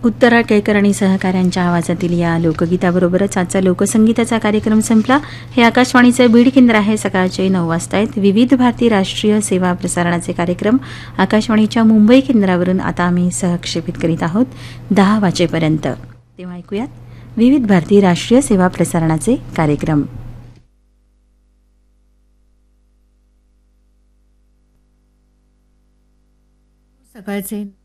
उत्तरा केळकर आणि सहकाऱ्यांच्या आवाजातील या लोकगीताबरोबरच आजचा लोकसंगीताचा कार्यक्रम संपला. हे आकाशवाणीचे बीड केंद्र आहे. सकाळचे 9 वाजता आहेत. विविध भारती राष्ट्रीय सेवा प्रसारणाचे कार्यक्रम आकाशवाणीच्या मुंबई केंद्रावरून आता आम्ही सहक्षेपित करीत आहोत 10 वाजेपर्यंत. तेव्हा ऐकूयात विविध भारती राष्ट्रीय सेवा प्रसारणाचे कार्यक्रम. सकाळचे